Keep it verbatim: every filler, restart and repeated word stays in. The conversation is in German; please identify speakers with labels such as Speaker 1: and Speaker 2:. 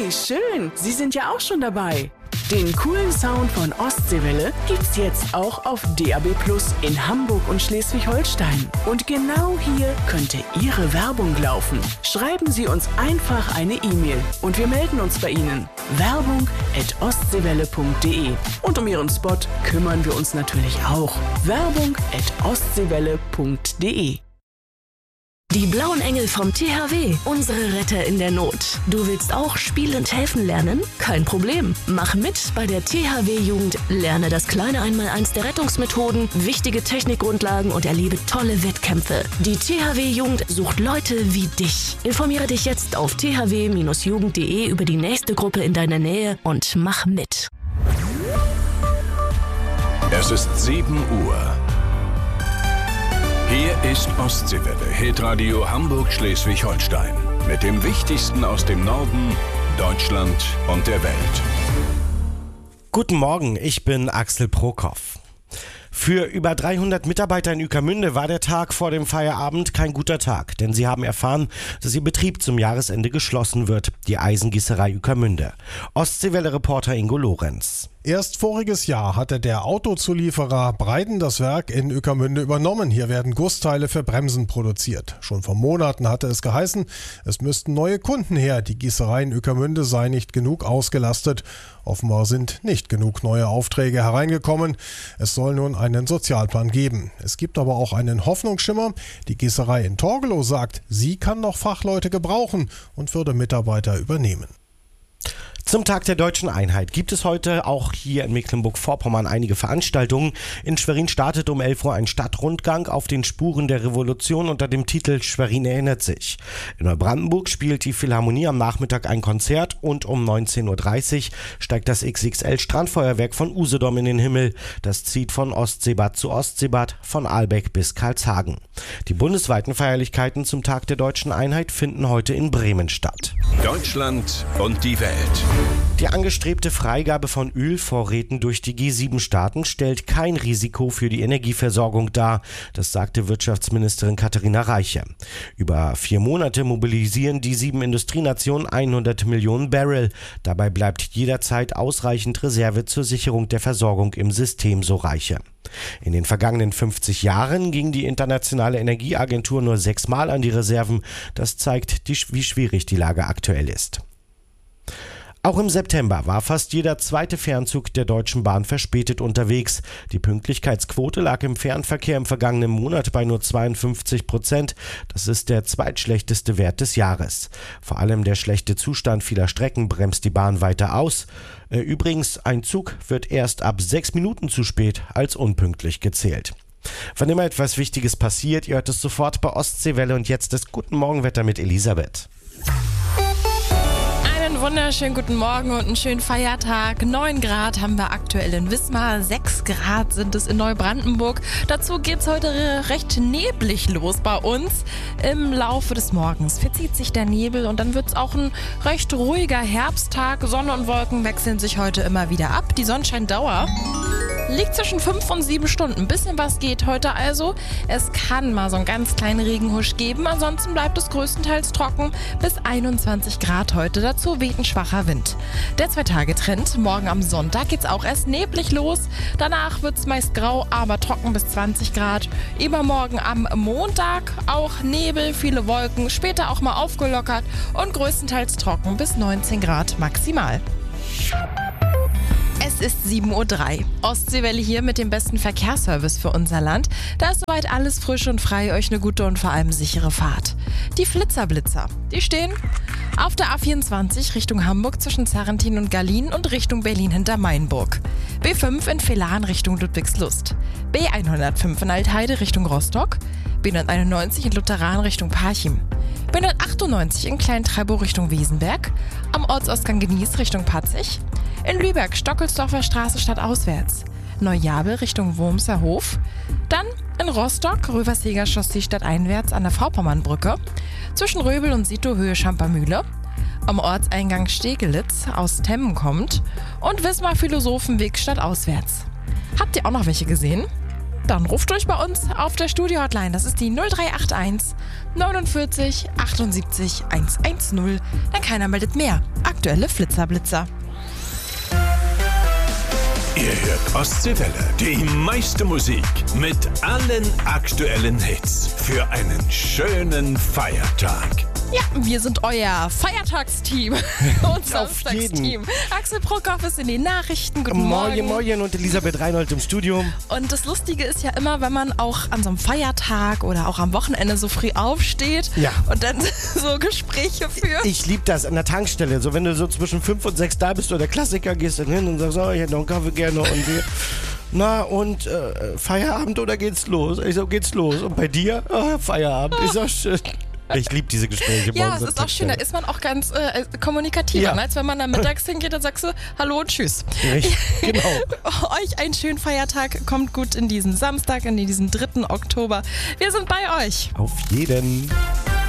Speaker 1: Wie schön, Sie sind ja auch schon dabei. Den coolen Sound von Ostseewelle gibt's jetzt auch auf D A B Plus in Hamburg und Schleswig-Holstein. Und genau hier könnte Ihre Werbung laufen. Schreiben Sie uns einfach eine E-Mail und wir melden uns bei Ihnen. Werbung at ostseewelle punkt de. Und um Ihren Spot kümmern wir uns natürlich auch. Werbung at ostseewelle punkt de.
Speaker 2: Die blauen Engel vom T H W, unsere Retter in der Not. Du willst auch spielend helfen lernen? Kein Problem. Mach mit bei der T H W-Jugend. Lerne das kleine Einmaleins der Rettungsmethoden, wichtige Technikgrundlagen und erlebe tolle Wettkämpfe. Die T H W-Jugend sucht Leute wie dich. Informiere dich jetzt auf t h w Bindestrich jugend punkt de über die nächste Gruppe in deiner Nähe und mach mit.
Speaker 3: Es ist sieben Uhr. Hier ist Ostseewelle, Hitradio Hamburg-Schleswig-Holstein. Mit dem Wichtigsten aus dem Norden, Deutschland und der Welt.
Speaker 4: Guten Morgen, ich bin Axel Prokop. Für über dreihundert Mitarbeiter in Ueckermünde war der Tag vor dem Feierabend kein guter Tag, denn sie haben erfahren, dass ihr Betrieb zum Jahresende geschlossen wird, die Eisengießerei Ueckermünde. Ostseewelle-Reporter Ingo Lorenz.
Speaker 5: Erst voriges Jahr hatte der Autozulieferer Breiden das Werk in Ueckermünde übernommen. Hier werden Gussteile für Bremsen produziert. Schon vor Monaten hatte es geheißen, es müssten neue Kunden her. Die Gießerei in Ueckermünde sei nicht genug ausgelastet. Offenbar sind nicht genug neue Aufträge hereingekommen. Es soll nun einen Sozialplan geben. Es gibt aber auch einen Hoffnungsschimmer. Die Gießerei in Torgelow sagt, sie kann noch Fachleute gebrauchen und würde Mitarbeiter übernehmen.
Speaker 4: Zum Tag der Deutschen Einheit gibt es heute auch hier in Mecklenburg-Vorpommern einige Veranstaltungen. In Schwerin startet um elf Uhr ein Stadtrundgang auf den Spuren der Revolution unter dem Titel Schwerin erinnert sich. In Neubrandenburg spielt die Philharmonie am Nachmittag ein Konzert und um neunzehn Uhr dreißig steigt das X X L-Strandfeuerwerk von Usedom in den Himmel. Das zieht von Ostseebad zu Ostseebad, von Ahlbeck bis Karlshagen. Die bundesweiten Feierlichkeiten zum Tag der Deutschen Einheit finden heute in Bremen statt.
Speaker 3: Deutschland und die Welt.
Speaker 4: Die angestrebte Freigabe von Ölvorräten durch die G sieben Staaten stellt kein Risiko für die Energieversorgung dar, das sagte Wirtschaftsministerin Katharina Reiche. Über vier Monate mobilisieren die sieben Industrienationen hundert Millionen Barrel. Dabei bleibt jederzeit ausreichend Reserve zur Sicherung der Versorgung im System, so Reiche. In den vergangenen fünfzig Jahren ging die Internationale Energieagentur nur sechsmal an die Reserven. Das zeigt, die, wie schwierig die Lage aktuell ist. Auch im September war fast jeder zweite Fernzug der Deutschen Bahn verspätet unterwegs. Die Pünktlichkeitsquote lag im Fernverkehr im vergangenen Monat bei nur zweiundfünfzig Prozent. Das ist der zweitschlechteste Wert des Jahres. Vor allem der schlechte Zustand vieler Strecken bremst die Bahn weiter aus. Übrigens, ein Zug wird erst ab sechs Minuten zu spät als unpünktlich gezählt. Wann immer etwas Wichtiges passiert, ihr hört es sofort bei Ostseewelle und jetzt das Guten Morgenwetter mit Elisabeth.
Speaker 6: Einen wunderschönen guten Morgen und einen schönen Feiertag. neun Grad haben wir aktuell in Wismar, sechs Grad sind es in Neubrandenburg. Dazu geht es heute recht neblig los bei uns. Im Laufe des Morgens verzieht sich der Nebel und dann wird es auch ein recht ruhiger Herbsttag. Sonne und Wolken wechseln sich heute immer wieder ab. Die Sonnenscheindauer liegt zwischen fünf und sieben Stunden. Ein bisschen was geht heute also. Es kann mal so einen ganz kleinen Regenhusch geben. Ansonsten bleibt es größtenteils trocken bis einundzwanzig Grad heute. Dazu weht ein schwacher Wind. Der Zwei-Tage-Trend. Morgen am Sonntag geht's auch erst neblig los. Danach wird's meist grau, aber trocken bis zwanzig Grad. Übermorgen am Montag auch Nebel, viele Wolken. Später auch mal aufgelockert und größtenteils trocken bis neunzehn Grad maximal. Es ist sieben Uhr drei. Ostseewelle hier mit dem besten Verkehrsservice für unser Land. Da ist soweit alles frisch und frei. Euch eine gute und vor allem sichere Fahrt. Die Flitzerblitzer, die stehen auf der A vierundzwanzig Richtung Hamburg zwischen Zarrentin und Gallien und Richtung Berlin hinter Mainburg. B fünf in Villahn Richtung Ludwigslust. B hundertfünf in Altheide Richtung Rostock. B hunderteinundneunzig in Lutheran Richtung Parchim. B hundertachtundneunzig in Kleintreibow Richtung Wesenberg. Am Ortsausgang Genieß Richtung Patzig. In Lübeck Stockelsdorfer Straße stadtauswärts. Neujabel Richtung Wurmser Hof. Dann in Rostock Röversheger Chaussee stadteinwärts an der Vorpommernbrücke. Zwischen Röbel und Sito Höhe Schampermühle. Am Ortseingang Stegelitz aus Temmen kommt. Und Wismar Philosophenweg stadtauswärts. Habt ihr auch noch welche gesehen? Dann ruft durch bei uns auf der Studio-Hotline. Das ist die null drei acht eins neunundvierzig achtundsiebzig hundertzehn. Dann keiner meldet mehr. Aktuelle Flitzerblitzer.
Speaker 3: Ihr hört Ostseewelle, die meiste Musik mit allen aktuellen Hits für einen schönen Feiertag.
Speaker 6: Ja, wir sind euer Feiertagsteam und Samstagsteam. Axel Brockhoff ist in den Nachrichten. Guten Morgen.
Speaker 4: Morgen, morgen und Elisabeth Reinhold im Studio.
Speaker 6: Und das Lustige ist ja immer, wenn man auch an so einem Feiertag oder auch am Wochenende so früh aufsteht
Speaker 4: Ja.
Speaker 6: und dann so Gespräche führt.
Speaker 4: Ich liebe das an der Tankstelle. So, wenn du so zwischen fünf und sechs da bist oder der Klassiker, gehst dann hin und sagst, oh, ich hätte noch einen Kaffee gerne und wir. Na, und äh, Feierabend oder geht's los? Ich so, geht's los. Und bei dir? Oh, Feierabend. Ist auch schön. Ich liebe diese Gespräche.
Speaker 6: Ja,
Speaker 4: morgens
Speaker 6: es ist auch schön, da ist man auch ganz äh, kommunikativer,
Speaker 4: Ja.
Speaker 6: ne? Als wenn man da mittags hingeht, dann sagst du Hallo und Tschüss.
Speaker 4: Richtig, genau.
Speaker 6: Euch einen schönen Feiertag, kommt gut in diesen Samstag, in diesen dritten Oktober. Wir sind bei euch.
Speaker 4: Auf jeden.